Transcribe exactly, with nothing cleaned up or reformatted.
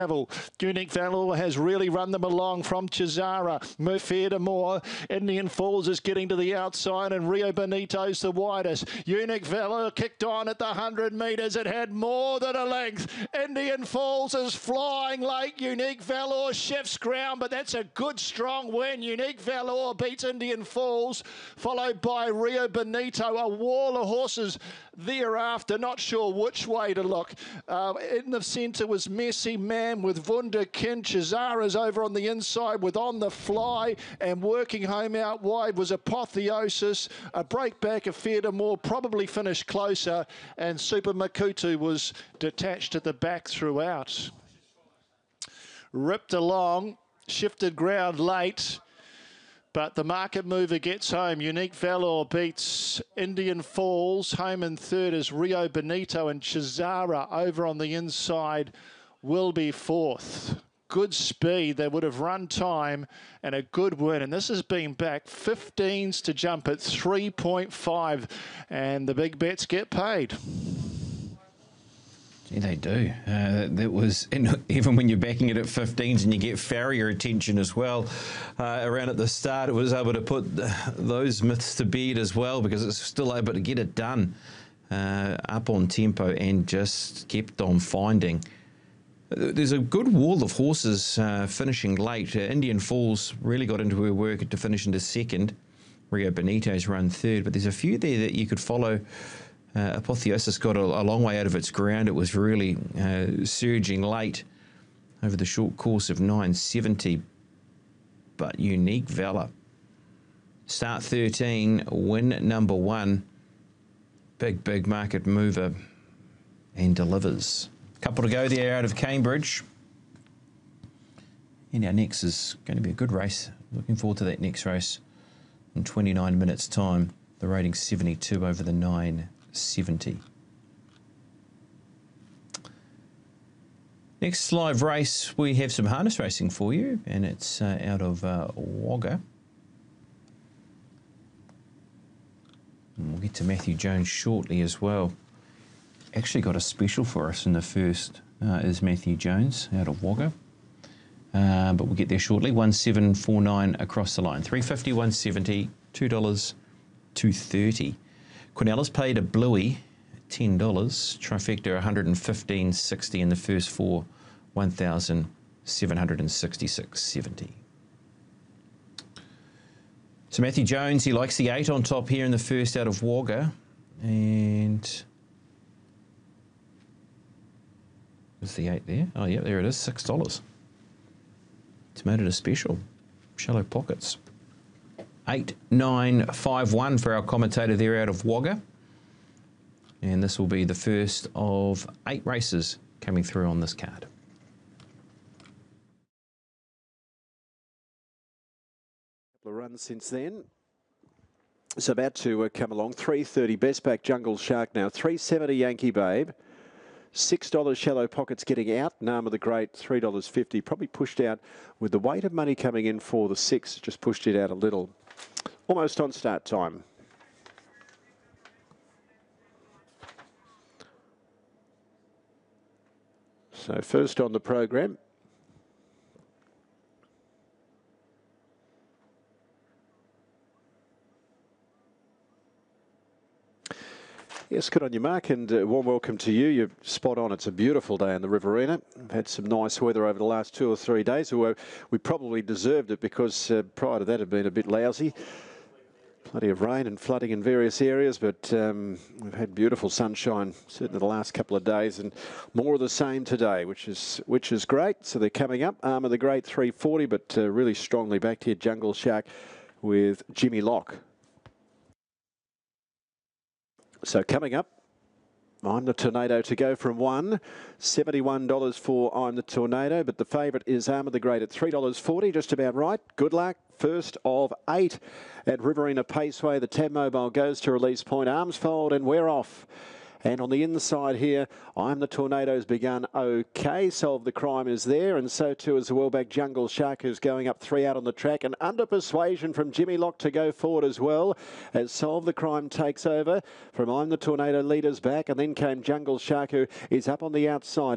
Unique Valor has really run them along from Chisara. Murphy Moore. Indian Falls is getting to the outside and Rio Bonito's the widest. Unique Valor kicked on at the one hundred metres. It had more than a length. Indian Falls is flying late. Unique Valor shifts ground, but that's a good strong win. Unique Valor beats Indian Falls, followed by Rio Bonito. A wall of horses thereafter, not sure which way to look. Uh, in the centre was Messi Man with Wunderkind. Chisara's over on the inside with On the Fly, and working home out wide was Apotheosis. A break back of Fairmore probably finished closer, and Super Makutu was detached at the back throughout. Ripped along, shifted ground late, but the market mover gets home. Unique Valor beats Indian Falls. Home in third is Rio Bonito, and Chisara over on the inside will be fourth. Good speed. They would have run time and a good win. And this has been back fifteens to jump at three point five. And the big bets get paid. Gee, they do. Uh, that was, and even when you're backing it at fifteens and you get farrier attention as well, uh, around at the start, it was able to put those myths to bed as well, because it's still able to get it done uh, up on tempo and just kept on finding. There's a good wall of horses uh, finishing late. Uh, Indian Falls really got into her work to finish into second. Rio Bonito's run third, but there's a few there that you could follow. Uh, Apotheosis got a, a long way out of its ground. It was really uh, surging late over the short course of nine seventy. But Unique Valor. Start thirteen, win number one. Big, big market mover and delivers. Couple to go there out of Cambridge. And our next is going to be a good race. Looking forward to that next race in twenty-nine minutes time. The rating seventy-two over the nine seventy. Next live race, we have some harness racing for you, and it's uh, out of uh, Wagga. And we'll get to Matthew Jones shortly as well. Actually got a special for us in the first uh, is Matthew Jones out of Wagga. Uh, but we'll get there shortly. one seven four nine across the line. three fifty, one seventy, two dollars, two thirty. Quinellas paid a bluey, ten dollars. Trifecta, one fifteen sixty in the first four, one thousand seven hundred sixty-six seventy. So Matthew Jones, he likes the eight on top here in the first out of Wagga. And is the eight there? Oh, yeah, there it is, six dollars. It's made it a special. Shallow pockets. eight nine five one for our commentator there out of Wagga. And this will be the first of eight races coming through on this card. Couple of runs since then. It's about to uh, come along. three thirty Best Back Jungle Shark now. three seventy Yankee Babe. six dollars Shallow Pockets getting out. Name of the Great, three dollars fifty. Probably pushed out with the weight of money coming in for the six. Just pushed it out a little. Almost on start time. So first on the program. Yes, good on you, Mark, and uh, warm welcome to you. You're spot on. It's a beautiful day in the Riverina. We've had some nice weather over the last two or three days. We, we probably deserved it because uh, prior to that it had been a bit lousy. Plenty of rain and flooding in various areas, but um, we've had beautiful sunshine certainly the last couple of days, and more of the same today, which is which is great. So they're coming up. Arm of the Great three forty, but uh, really strongly backed here. Jungle Shark with Jimmy Locke. So coming up, I'm the Tornado to go from one. seventy-one dollars for I'm the Tornado, but the favourite is Arm of the Great at three dollars forty, just about right. Good luck. First of eight at Riverina Paceway. The Tab Mobile goes to release point. Arms fold and we're off. And on the inside here, I'm the Tornado's begun okay. Solve the Crime is there, and so too is the Wellback Jungle Shark, who's going up three out on the track. And under persuasion from Jimmy Locke to go forward as well, as Solve the Crime takes over from I'm the Tornado leaders back. And then came Jungle Shark, who is up on the outside.